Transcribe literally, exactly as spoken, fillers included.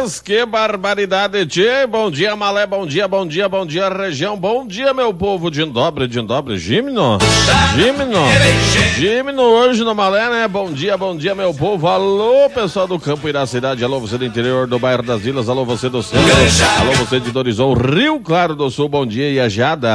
Mas que barbaridade, tchê. Bom dia, Malé, bom dia, bom dia, bom dia, região. Bom dia, meu povo. Dindobre, dindobre, Gimno. Gimno. Gimno hoje no Malé, né? Bom dia, bom dia, meu povo. Alô, pessoal do campo e da cidade. Alô, você do interior do bairro das Vilas. Alô, você do centro. Alô, você de Dorizão, Rio Claro do Sul. Bom dia, Iajada.